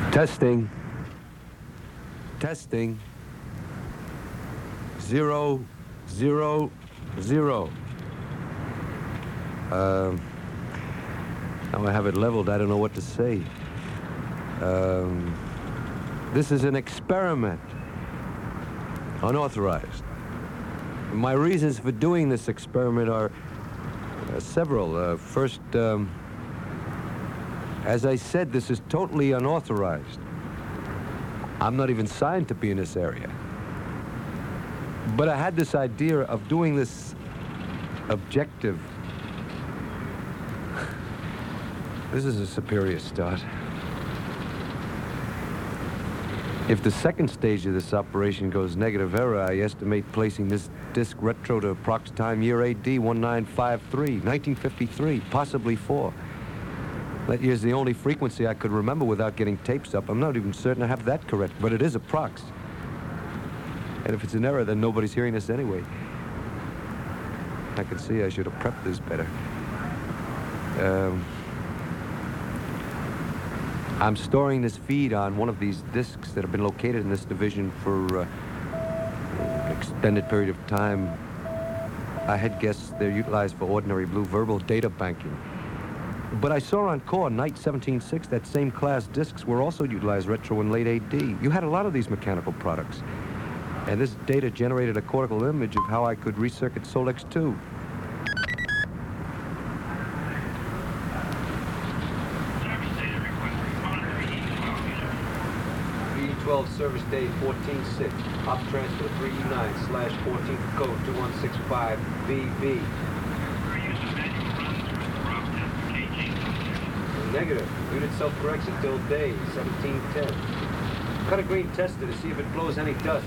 Testing. Testing. 0, 0, 0. Now I have it leveled. I don't know what to say. This is an experiment. Unauthorized. My reasons for doing this experiment are several. First, as I said, this is totally unauthorized. I'm not even signed to be in this area. But I had this idea of doing this objective. This is a superior start. If the second stage of this operation goes negative error, I estimate placing this disc retro to approx time year AD 1953, 1953, possibly 4. That year's the only frequency I could remember without getting tapes up. I'm not even certain I have that correct, but it is approx. And if it's an error, then nobody's hearing this anyway. I can see I should have prepped this better. I'm storing this feed on one of these discs that have been located in this division for an extended period of time. I had guessed they're utilized for ordinary blue verbal data banking. But I saw on Core Night 17.6 that same class discs were also utilized retro in late AD. You had a lot of these mechanical products. And this data generated a cortical image of how I could recircuit Solex 2. V12 service day 14.6. Op transfer 3E9/14 code 2165 VB. Negative. Unit self-corrects until day 1710. Cut a green tester to see if it blows any dust.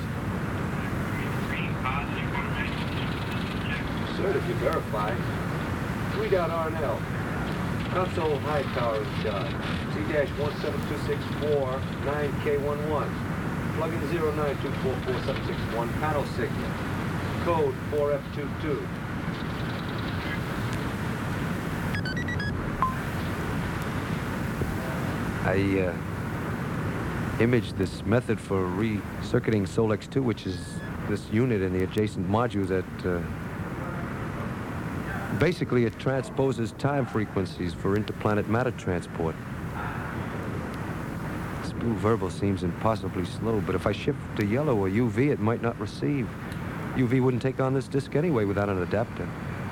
Sir, if you verify. 3 down R&L. Console high power in charge. C-17264 9K11. Plug in 092444761. Panel signal. Code 4F22. I imaged this method for recircuiting Solex 2, which is this unit and the adjacent module that basically it transposes time frequencies for interplanet matter transport. This blue verbal seems impossibly slow, but if I shift to yellow or UV, it might not receive. UV wouldn't take on this disk anyway without an adapter.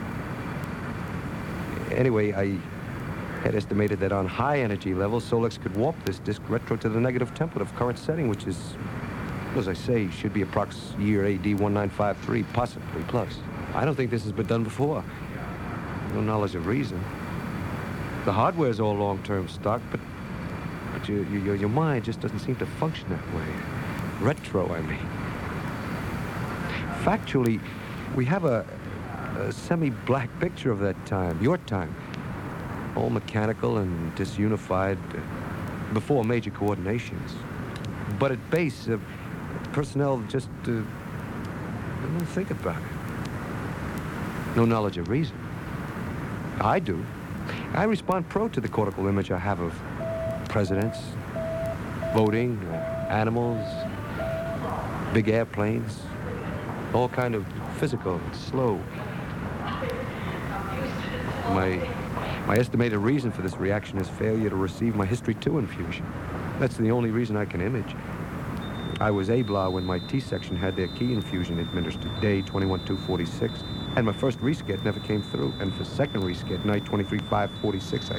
Anyway, I had estimated that on high energy levels, Solex could warp this disk retro to the negative template of current setting, which is, as I say, should be approx year AD 1953, possibly plus. I don't think this has been done before. No knowledge of reason. The hardware's all long-term stock, but your mind just doesn't seem to function that way. Retro, I mean. Factually, we have a semi-black picture of that time, your time. All mechanical and disunified before major coordinations. But at base, personnel just don't think about it. No knowledge of reason. I do. I respond pro to the cortical image I have of presidents, voting, animals, big airplanes, all kind of physical, slow. My estimated reason for this reaction is failure to receive my History 2 infusion. That's the only reason I can image. I was ABLA when my T-section had their key infusion administered, day 21-246, and my first resket never came through. And for second resket, night 23-546,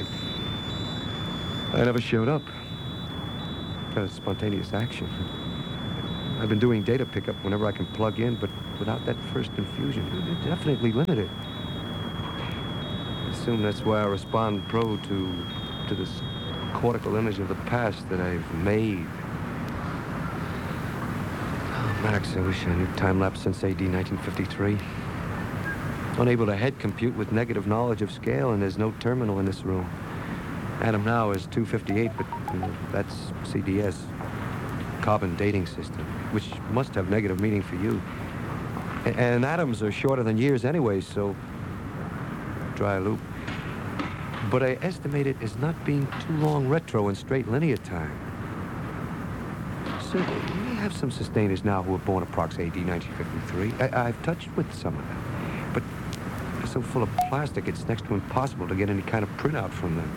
I never showed up. Kind of spontaneous action. I've been doing data pickup whenever I can plug in, but without that first infusion, it's definitely limited. I assume that's why I respond pro to this cortical image of the past that I've made. Oh, Max, I wish I knew time-lapse since AD 1953. Unable to head compute with negative knowledge of scale, and there's no terminal in this room. Atom now is 258, but that's CDS, carbon dating system, which must have negative meaning for you. And atoms are shorter than years anyway, so dry loop. But I estimate it as not being too long retro in straight linear time. sir, you may have some sustainers now who were born approx. AD 1953. I've touched with some of them. But they're so full of plastic, it's next to impossible to get any kind of printout from them.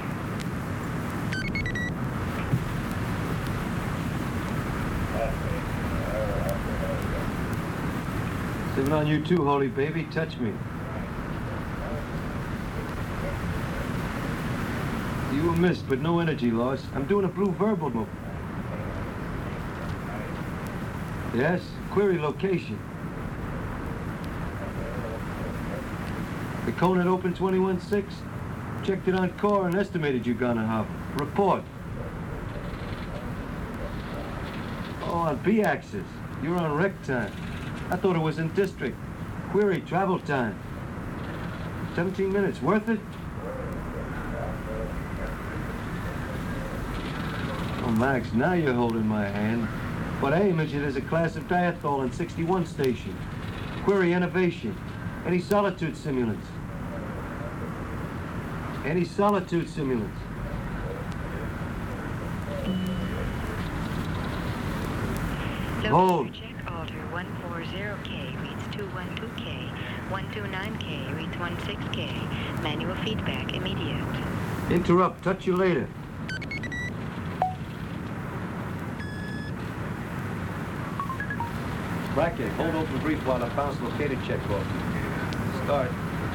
Sipping on you too, holy baby. Touch me. You were missed, but no energy loss. I'm doing a blue verbal move. Yes, query location. The Conant open 21-6. Checked it on core and estimated you're gonna have. Report. Oh, on B-axis. You're on rec time. I thought it was in district. Query travel time. 17 minutes. Worth it? Oh, Max, now you're holding my hand. But I image it as a class of diethol in 61 station. Query innovation. Any solitude simulants? Any solitude simulants? Hold. Check alter 140K reads 212K, 129K reads 16K. Manual feedback immediate. Interrupt. Touch you later. Bracket, hold open brief while I bounce located check off. Start.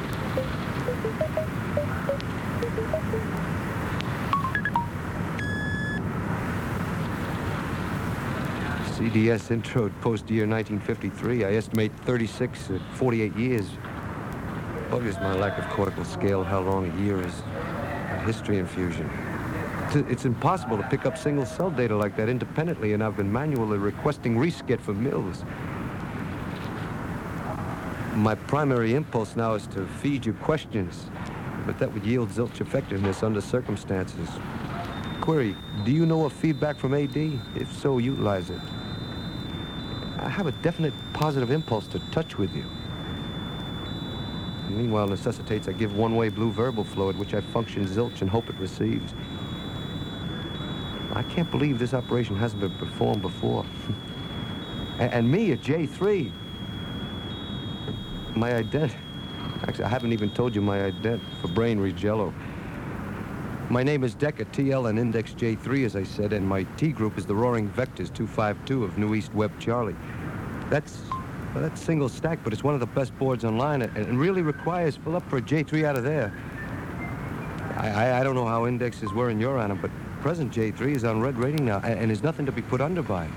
CDS intro post-year 1953. I estimate 36 at 48 years. Buggers my lack of cortical scale, how long a year is. History infusion. It's impossible to pick up single cell data like that independently, and I've been manually requesting resket for Mills. My primary impulse now is to feed you questions, but that would yield zilch effectiveness under circumstances. Query, do you know of feedback from AD? If so, utilize it. I have a definite positive impulse to touch with you. Meanwhile, necessitates I give one-way blue verbal flow at which I function zilch and hope it receives. I can't believe this operation hasn't been performed before. And me at J3. My ident. Actually, I haven't even told you my ident for brain regello. My name is Decker, TL and index J3, as I said, and my T group is the Roaring Vectors 252 of New East Web Charlie. That's single stack, but it's one of the best boards online and really requires fill up for a J3 out of there. I don't know how indexes were in your annum, but present J3 is on red rating now, and there's nothing to be put under by.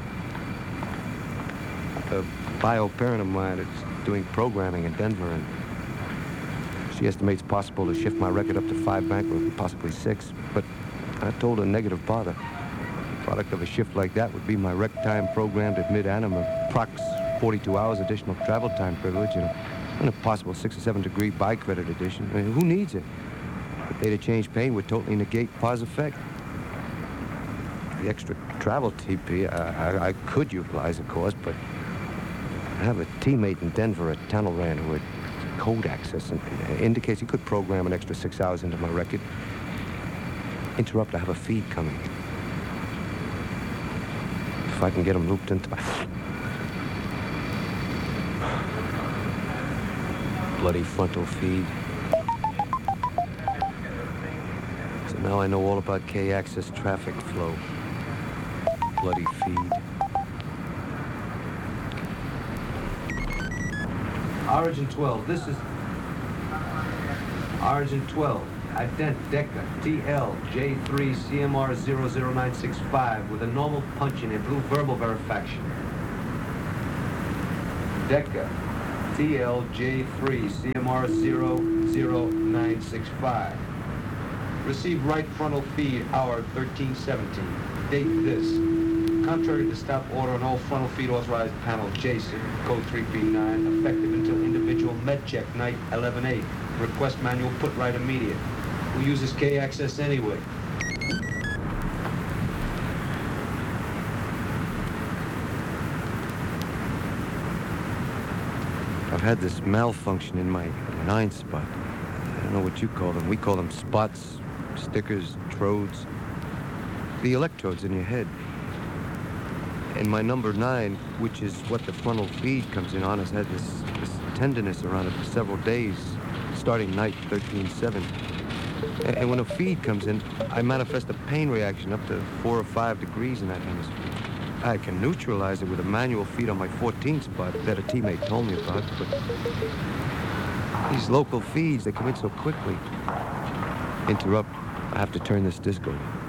A bio-parent of mine is doing programming in Denver, and she estimates possible to shift my record up to 5 bankroll, possibly 6, but I told her negative bother. Product of a shift like that would be my rec time programmed at mid-annum, approx 42 hours additional travel time privilege, and a possible 6 or 7 degree bi-credit addition. I mean, who needs it? The data change pain would totally negate pause effect. The extra travel TP, I could utilize, of course, but I have a teammate in Denver at Tunnelran who had code access and indicates he could program an extra 6 hours into my record. Interrupt, I have a feed coming. If I can get him looped into my... Bloody frontal feed. So now I know all about K-axis traffic flow. Bloody feed. Origin 12, this is... Origin 12, ident Deca, TL, J3, CMR 00965 with a normal punch-in and blue verbal verification. Deca, TL, J3, CMR 00965. Receive right frontal feed, hour 1317. Date this. Contrary to stop order on all frontal feed authorized panel, Jason, code 3B9, effective until individual med check, night 11/8. Request manual put right immediate. Who uses K-access anyway? I've had this malfunction in my 9 spot. I don't know what you call them. We call them spots, stickers, trodes. The electrodes in your head. And my number 9, which is what the frontal feed comes in on, has had this tenderness around it for several days, starting night 13/7. And when a feed comes in, I manifest a pain reaction up to 4 or 5 degrees in that hemisphere. I can neutralize it with a manual feed on my 14th spot that a teammate told me about, but these local feeds, they come in so quickly. Interrupt. I have to turn this disc over.